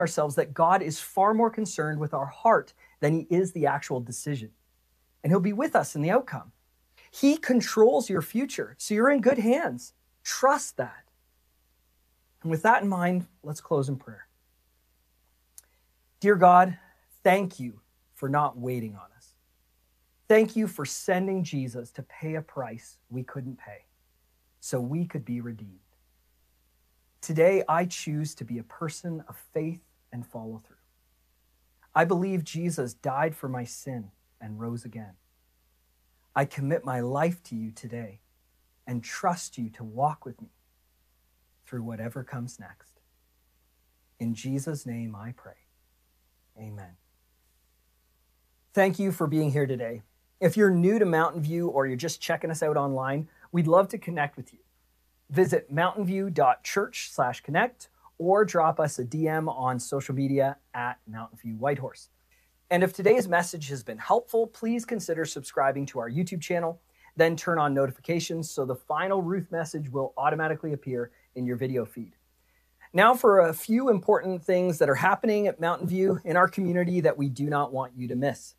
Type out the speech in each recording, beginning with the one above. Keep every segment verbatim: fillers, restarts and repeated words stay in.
ourselves that God is far more concerned with our heart than he is the actual decision. And he'll be with us in the outcome. He controls your future, so you're in good hands. Trust that. And with that in mind, let's close in prayer. Dear God, thank you for not waiting on us. Thank you for sending Jesus to pay a price we couldn't pay, so we could be redeemed. Today, I choose to be a person of faith and follow through. I believe Jesus died for my sin and rose again. I commit my life to you today and trust you to walk with me through whatever comes next. In Jesus' name I pray. Amen. Thank you for being here today. If you're new to Mountain View or you're just checking us out online, we'd love to connect with you. Visit mountainview.church slash connect or drop us a D M on social media at Mountain View Whitehorse. And if today's message has been helpful, please consider subscribing to our YouTube channel, then turn on notifications so the final Ruth message will automatically appear in your video feed. Now for a few important things that are happening at Mountain View in our community that we do not want you to miss.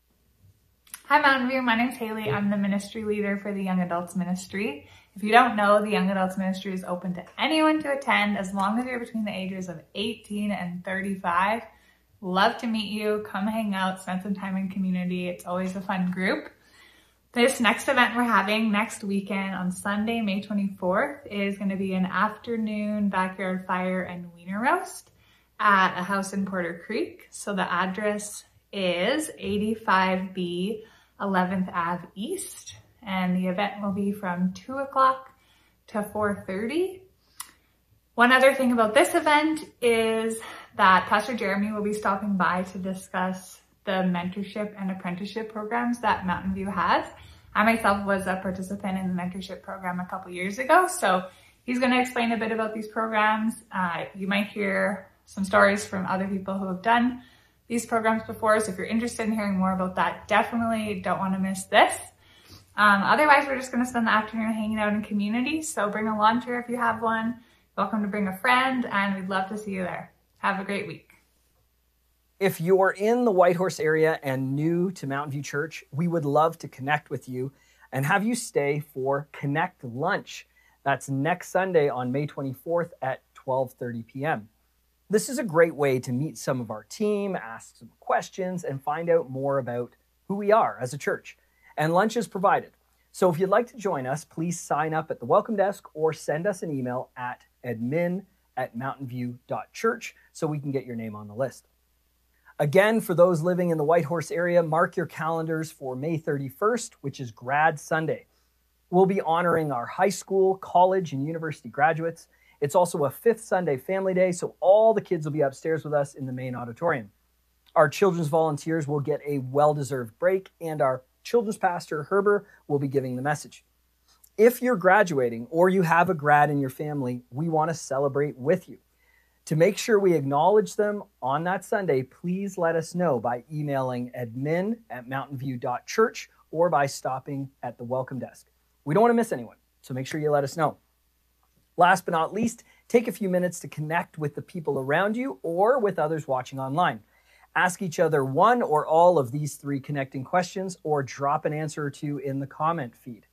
Hi Mountain View, my name's Haley. I'm the ministry leader for the Young Adults Ministry. If you don't know, the Young Adults Ministry is open to anyone to attend as long as you're between the ages of eighteen and thirty-five. Love to meet you. Come hang out, spend some time in community. It's always a fun group. This next event we're having next weekend on Sunday, May twenty-fourth, is going to be an afternoon backyard fire and wiener roast at a house in Porter Creek. So the address is eighty-five B eleventh Avenue East, and the event will be from two o'clock to four thirty. One other thing about this event is that Pastor Jeremy will be stopping by to discuss the mentorship and apprenticeship programs that Mountain View has. I myself was a participant in the mentorship program a couple years ago, so he's going to explain a bit about these programs. Uh, you might hear some stories from other people who have done these programs before, so if you're interested in hearing more about that, definitely don't want to miss this. Um, otherwise, we're just going to spend the afternoon hanging out in community, so bring a lawn chair if you have one. Welcome to bring a friend, and we'd love to see you there. Have a great week. If you're in the Whitehorse area and new to Mountain View Church, we would love to connect with you and have you stay for Connect Lunch. That's next Sunday on May twenty-fourth at twelve thirty p.m. This is a great way to meet some of our team, ask some questions, and find out more about who we are as a church. And lunch is provided. So if you'd like to join us, please sign up at the welcome desk or send us an email at admin at mountainview.church so we can get your name on the list. Again, for those living in the Whitehorse area, mark your calendars for May thirty-first, which is Grad Sunday. We'll be honoring our high school, college, and university graduates. It's also a fifth Sunday family day, so all the kids will be upstairs with us in the main auditorium. Our children's volunteers will get a well-deserved break, and our children's pastor, Herber, will be giving the message. If you're graduating or you have a grad in your family, we want to celebrate with you. To make sure we acknowledge them on that Sunday, please let us know by emailing admin at mountainview.church or by stopping at the welcome desk. We don't want to miss anyone, so make sure you let us know. Last but not least, take a few minutes to connect with the people around you or with others watching online. Ask each other one or all of these three connecting questions or drop an answer or two in the comment feed.